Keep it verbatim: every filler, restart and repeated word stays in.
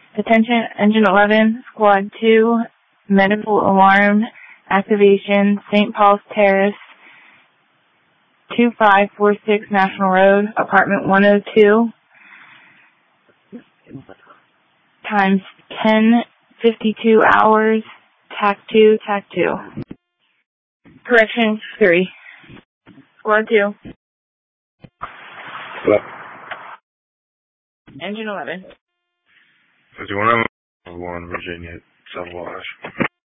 Attention, Engine eleven, Squad two, medical alarm activation, Saint Paul's Terrace, two five four six National Road, apartment one oh two, times ten fifty-two hours, tac two, tac two. Correction three. Squad two. Hello. Engine eleven. fifty-one oh one, Virginia, South Wash.